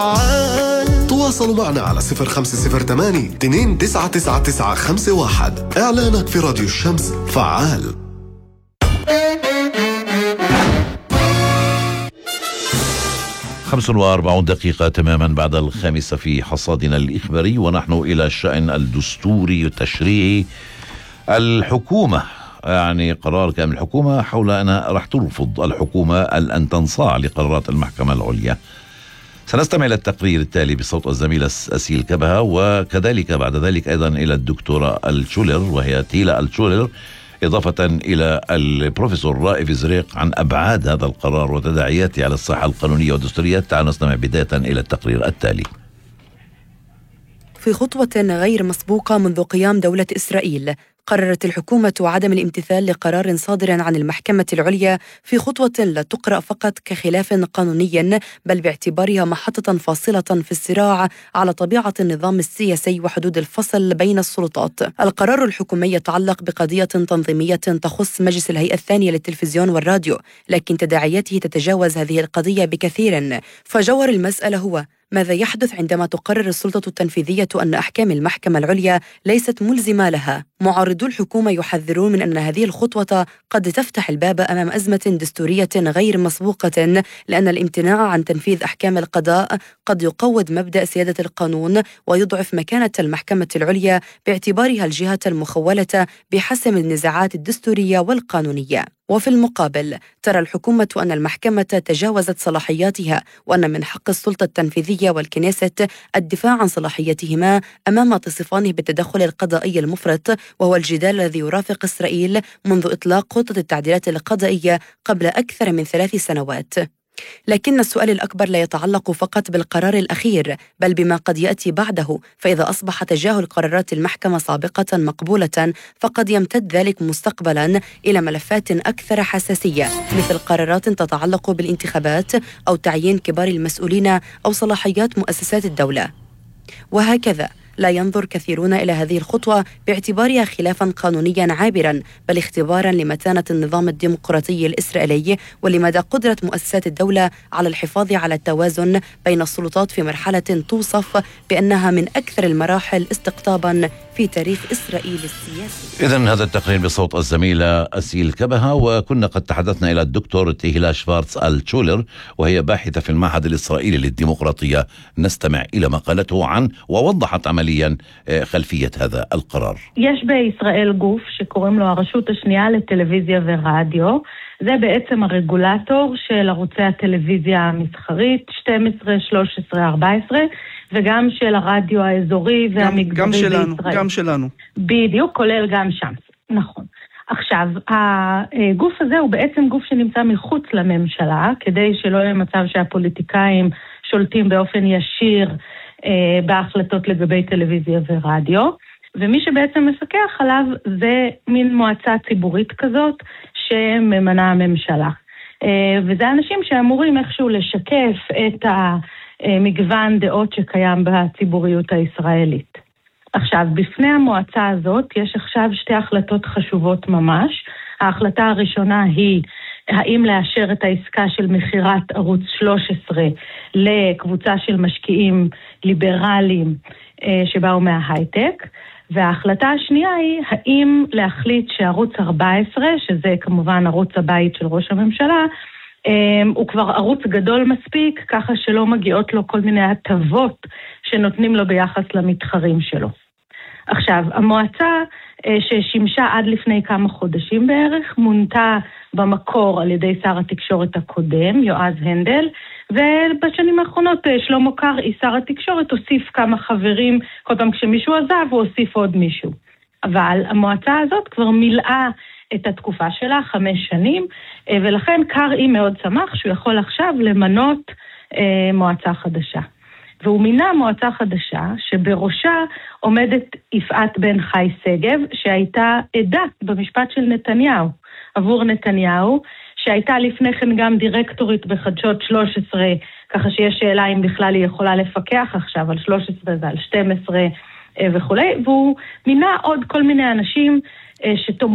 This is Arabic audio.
تواصلوا معنا على 0508-299951. إعلانك في راديو الشمس فعال. 45 دقيقة تماما بعد 5 في حصادنا الإخباري، ونحن إلى الشأن الدستوري التشريعي. الحكومة يعني قرار كامل الحكومة حول أنها راح ترفض الحكومة أن تنصاع لقرارات المحكمة العليا. سنستمع إلى التقرير التالي بصوت الزميلة أسيل كبهة، وكذلك بعد ذلك أيضا إلى الدكتورة التشولر وهي تيلا التشولر، إضافة إلى البروفيسور رائف زريق عن أبعاد هذا القرار وتداعياته على الصحة القانونية والدستورية. تعالوا نستمع بداية إلى التقرير التالي. في خطوة غير مسبوقة منذ قيام دولة إسرائيل، قررت الحكومة عدم الامتثال لقرار صادر عن المحكمة العليا في خطوة لا تقرأ فقط كخلاف قانوني، بل باعتبارها محطة فاصلة في الصراع على طبيعة النظام السياسي وحدود الفصل بين السلطات. القرار الحكومي يتعلق بقضية تنظيمية تخص مجلس الهيئة الثانية للتلفزيون والراديو، لكن تداعياته تتجاوز هذه القضية بكثير. فجوهر المسألة هو ماذا يحدث عندما تقرر السلطة التنفيذية أن أحكام المحكمة العليا ليست ملزمة لها. معارضو الحكومة يحذرون من أن هذه الخطوة قد تفتح الباب أمام أزمة دستورية غير مسبوقة، لأن الامتناع عن تنفيذ أحكام القضاء قد يقوض مبدأ سيادة القانون ويضعف مكانة المحكمة العليا باعتبارها الجهة المخولة بحسم النزاعات الدستورية والقانونية. وفي المقابل ترى الحكومة أن المحكمة تجاوزت صلاحياتها، وأن من حق السلطة التنفيذية والكنيسة الدفاع عن صلاحيتهما أمام تصفانه بالتدخل القضائي المفرط، وهو الجدال الذي يرافق إسرائيل منذ إطلاق خطة التعديلات القضائية قبل أكثر من 3 سنوات. لكن السؤال الأكبر لا يتعلق فقط بالقرار الأخير، بل بما قد يأتي بعده. فإذا أصبح تجاهل قرارات المحكمة سابقة مقبولة، فقد يمتد ذلك مستقبلا إلى ملفات أكثر حساسية، مثل قرارات تتعلق بالانتخابات أو تعيين كبار المسؤولين أو صلاحيات مؤسسات الدولة. وهكذا لا ينظر كثيرون إلى هذه الخطوة باعتبارها خلافا قانونيا عابرا، بل اختبارا لمتانة النظام الديمقراطي الإسرائيلي ولمدى قدرة مؤسسات الدولة على الحفاظ على التوازن بين السلطات في مرحلة توصف بأنها من أكثر المراحل استقطابا في تاريخ إسرائيل السياسي. إذن هذا التقرير بصوت الزميلة أسيل كبهة. وكنا قد تحدثنا إلى الدكتور تيلا شفارتز التشولر وهي باحثة في المعهد الإسرائيلي للديمقراطية. نستمع إلى ما قالته عن ووضحت عمليا خلفية هذا القرار. יש בישראל גוף שקוראים לו הרשות השנייה לטלוויזיה ורדיו. זה בעצם הרגולטור של ערוצי הטלוויזיה המסחרית 12, 13, 14 וגם של הרדיו האזורי והמגזרי בישראל. גם שלנו. בדיוק, כולל גם שם. נכון. עכשיו, הגוף הזה הוא בעצם גוף שנמצא מחוץ לממשלה, כדי שלא יהיה מצב שהפוליטיקאים שולטים באופן ישיר בהחלטות לגבי טלוויזיה ורדיו, ומי שבעצם מפקח עליו זה מין מועצה ציבורית כזאת שממנה הממשלה. וזה אנשים שאמורים איכשהו לשקף את המגוון דעות שקיים בציבוריות הישראלית. עכשיו, בפני המועצה הזאת יש עכשיו 2 החלטות חשובות ממש. ההחלטה הראשונה היא האם לאשר את העסקה של מחירת ערוץ 13 לקבוצה של משקיעים ליברליים שבאו מההייטק, וההחלטה השנייה היא האם להחליט שערוץ 14, שזה כמובן ערוץ הבית של ראש הממשלה, הוא כבר ערוץ גדול מספיק, ככה שלא מגיעות לו כל מיני הטבות שנותנים לו ביחס למתחרים שלו. עכשיו, המועצה ששימשה עד לפני כמה חודשים בערך, מונתה במקור על ידי שר התקשורת הקודם, יועז הנדל, ובשנים האחרונות שלמה קרעי, שר התקשורת, הוסיף כמה חברים, כל פעם כשמישהו עזב הוא הוסיף עוד מישהו. אבל המועצה הזאת כבר מילאה את התקופה שלה 5 שנים, ולכן קרעי מאוד שמח שהוא יכול עכשיו למנות מועצה חדשה. והוא מינה מועצה חדשה שבראשה עומדת יפעת בן חי שגב, שהייתה עדה במשפט של נתניהו, עבור נתניהו, שהייתה לפני כן גם דירקטורית בחדשות 13, ככה שיש שאלה אם בכלל היא יכולה לפקח עכשיו על 13 ועל 12 וכו'. והוא מינה עוד כל מיני אנשים שתומכים